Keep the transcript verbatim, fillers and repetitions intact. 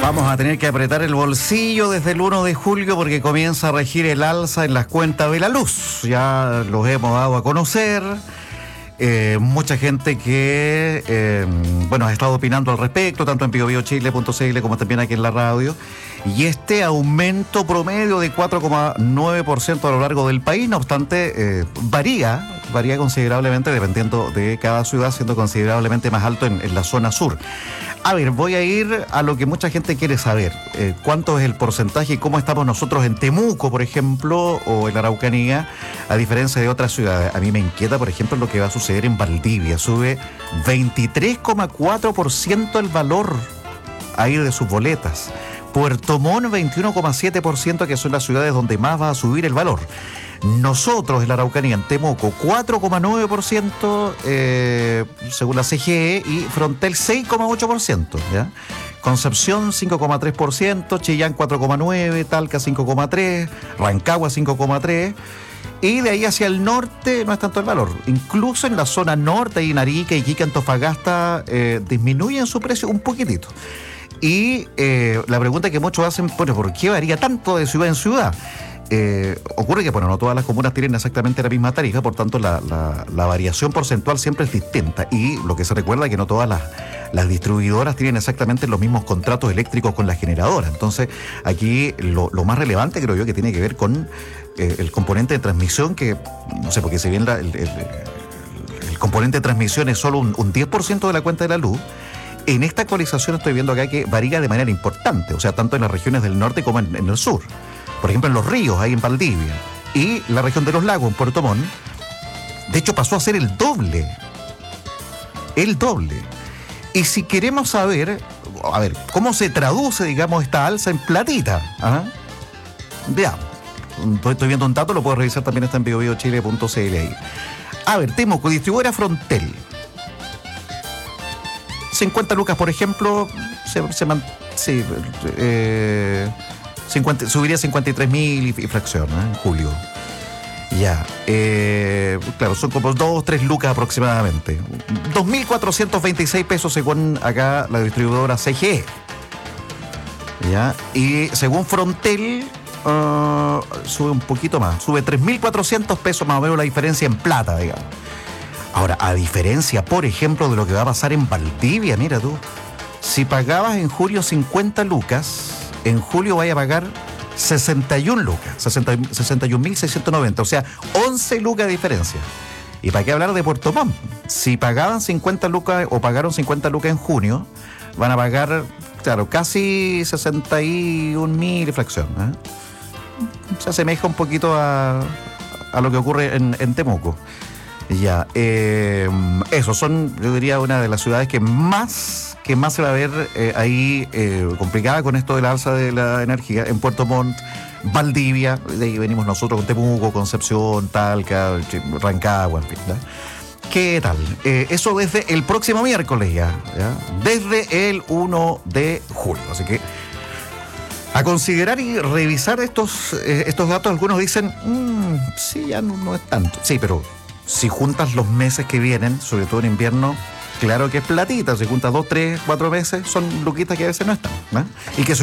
Vamos a tener que apretar el bolsillo desde el uno de julio porque comienza a regir el alza en las cuentas de la luz. Ya los hemos dado a conocer. Eh, mucha gente que eh, bueno, ha estado opinando al respecto, tanto en bio bio chile punto c l como también aquí en la radio. Y este aumento promedio de cuatro coma nueve por ciento a lo largo del país, no obstante, eh, varía, varía considerablemente dependiendo de cada ciudad, siendo considerablemente más alto en, en la zona sur. A ver, voy a ir a lo que mucha gente quiere saber. Eh, ¿Cuánto es el porcentaje y cómo estamos nosotros en Temuco, por ejemplo, o en la Araucanía, a diferencia de otras ciudades? A mí me inquieta, por ejemplo, lo que va a suceder en Valdivia. Sube veintitrés coma cuatro por ciento el valor ahí de sus boletas. Puerto Montt, veintiuno coma siete por ciento, que son las ciudades donde más va a subir el valor. Nosotros en la Araucanía, en Temuco, cuatro coma nueve por ciento eh, según la C G E, y Frontel seis coma ocho por ciento, ¿ya? Concepción cinco coma tres por ciento, Chillán cuatro coma nueve por ciento, Talca cinco coma tres por ciento, Rancagua cinco coma tres por ciento, y de ahí hacia el norte no es tanto el valor. Incluso en la zona norte, ahí en Arica, Iquique, Antofagasta, eh, disminuyen su precio un poquitito. Y eh, la pregunta que muchos hacen, bueno, ¿por qué varía tanto de ciudad en ciudad? Eh, ocurre que, bueno, no todas las comunas tienen exactamente la misma tarifa, por tanto la, la, la variación porcentual siempre es distinta, y lo que se recuerda es que no todas las, las distribuidoras tienen exactamente los mismos contratos eléctricos con las generadoras. Entonces aquí lo, lo más relevante, creo yo, que tiene que ver con eh, el componente de transmisión, que no sé, porque si bien la, el, el, el componente de transmisión es solo un, un diez por ciento de la cuenta de la luz, en esta actualización estoy viendo acá que varía de manera importante, o sea, tanto en las regiones del norte como en, en el sur. Por ejemplo, en Los Ríos, ahí en Valdivia, y la región de los lagos, en Puerto Montt, de hecho pasó a ser el doble. El doble. Y si queremos saber, a ver, cómo se traduce, digamos, esta alza en platita, ¿ah? Veamos. Estoy viendo un dato, lo puedo revisar también, está en bio bio chile punto c l ahí. A ver, Temuco, distribuidora Frontel. cincuenta lucas, por ejemplo, se, se man, sí, eh, cincuenta, subiría cincuenta y tres mil y, y fracción, ¿eh? En julio. Ya, eh, claro, son como dos, tres lucas aproximadamente. dos mil cuatrocientos veintiséis pesos según acá la distribuidora C G E. Ya, y según Frontel, uh, sube un poquito más, sube tres mil cuatrocientos pesos más o menos la diferencia en plata, digamos. Ahora, a diferencia, por ejemplo, de lo que va a pasar en Valdivia, mira tú, si pagabas en julio cincuenta lucas, en julio vaya a pagar sesenta y una lucas, sesenta y un mil seiscientos noventa, o sea, once lucas de diferencia. ¿Y para qué hablar de Puerto Montt? Si pagaban cincuenta lucas o pagaron cincuenta lucas en junio, van a pagar, claro, casi sesenta y un mil y fracción, ¿eh? Se asemeja un poquito a, a lo que ocurre en, en Temuco. Ya, eh, eso son, yo diría, una de las ciudades que más, que más se va a ver eh, ahí eh, complicada con esto de la alza de la energía. En Puerto Montt, Valdivia, de ahí venimos nosotros con Temuco, Concepción, Talca, Rancagua, en fin, ¿ya? ¿Qué tal? Eh, eso desde el próximo miércoles ya, ya, desde el uno de julio. Así que a considerar y revisar estos, eh, estos datos. Algunos dicen, mmm, sí, ya no, no es tanto. Sí, pero si juntas los meses que vienen, sobre todo en invierno, claro que es platita. Si juntas dos, tres, cuatro meses, son luquitas que a veces no están, ¿no? Y que